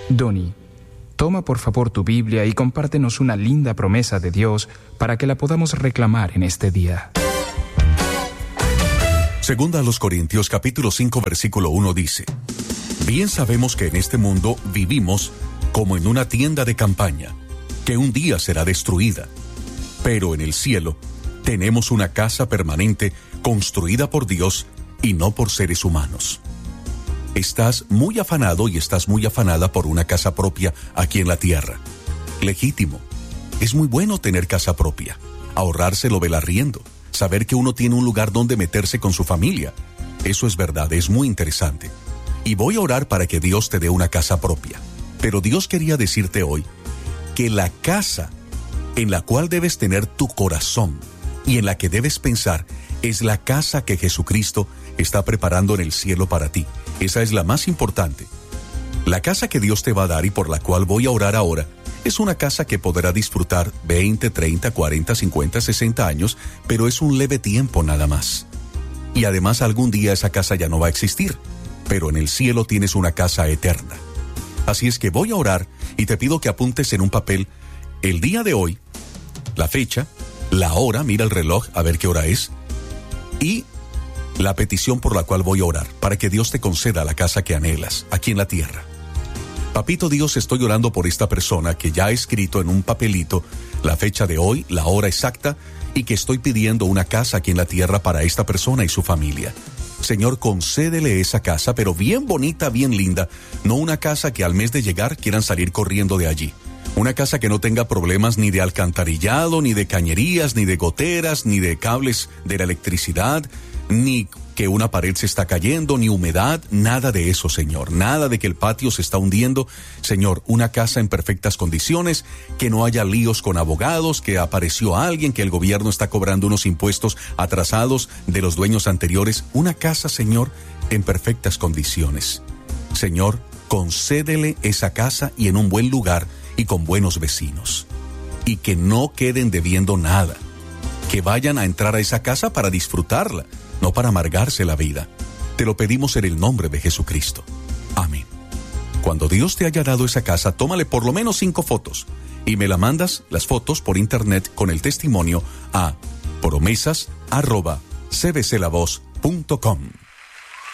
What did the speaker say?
Donnie, toma por favor tu Biblia y compártenos una linda promesa de Dios para que la podamos reclamar en este día. Segunda a los Corintios capítulo 5 versículo 1 dice: Bien sabemos que en este mundo vivimos como en una tienda de campaña, que un día será destruida. Pero en el cielo tenemos una casa permanente construida por Dios y no por seres humanos. Estás muy afanado y estás muy afanada por una casa propia aquí en la tierra. Legítimo. Es muy bueno tener casa propia, ahorrárselo del arriendo, saber que uno tiene un lugar donde meterse con su familia. Eso es verdad, es muy interesante. Y voy a orar para que Dios te dé una casa propia. Pero Dios quería decirte hoy que la casa en la cual debes tener tu corazón y en la que debes pensar es la casa que Jesucristo está preparando en el cielo para ti. Esa es la más importante. La casa que Dios te va a dar y por la cual voy a orar ahora es una casa que podrá disfrutar 20, 30, 40, 50, 60 años, pero es un leve tiempo nada más. Y además algún día esa casa ya no va a existir, pero en el cielo tienes una casa eterna. Así es que voy a orar y te pido que apuntes en un papel el día de hoy, la fecha, la hora, mira el reloj a ver qué hora es, y la petición por la cual voy a orar, para que Dios te conceda la casa que anhelas, aquí en la tierra. Papito Dios, estoy orando por esta persona que ya ha escrito en un papelito la fecha de hoy, la hora exacta, y que estoy pidiendo una casa aquí en la tierra para esta persona y su familia. Señor, concédele esa casa, pero bien bonita, bien linda, no una casa que al mes de llegar quieran salir corriendo de allí. Una casa que no tenga problemas ni de alcantarillado, ni de cañerías, ni de goteras, ni de cables de la electricidad, ni que una pared se está cayendo, ni humedad, nada de eso, Señor. Nada de que el patio se está hundiendo. Señor, una casa en perfectas condiciones, que no haya líos con abogados, que apareció alguien, que el gobierno está cobrando unos impuestos atrasados de los dueños anteriores. Una casa, Señor, en perfectas condiciones. Señor, concédele esa casa y en un buen lugar y con buenos vecinos. Y que no queden debiendo nada. Que vayan a entrar a esa casa para disfrutarla, no para amargarse la vida. Te lo pedimos en el nombre de Jesucristo. Amén. Cuando Dios te haya dado esa casa, tómale por lo menos 5 fotos y me la mandas las fotos por internet con el testimonio a promesas@cbclavoz.com.